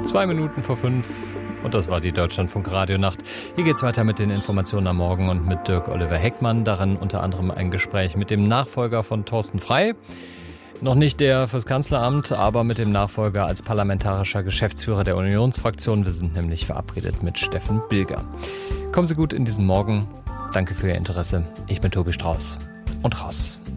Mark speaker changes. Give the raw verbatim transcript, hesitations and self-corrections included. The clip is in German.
Speaker 1: Zwei Minuten vor fünf und das war die Deutschlandfunk-Radionacht. Hier geht's weiter mit den Informationen am Morgen und mit Dirk Oliver Heckmann. Darin unter anderem ein Gespräch mit dem Nachfolger von Thorsten Frey. Noch nicht der fürs Kanzleramt, aber mit dem Nachfolger als parlamentarischer Geschäftsführer der Unionsfraktion. Wir sind nämlich verabredet mit Steffen Bilger. Kommen Sie gut in diesen Morgen. Danke für Ihr Interesse. Ich bin Tobi Strauß und raus.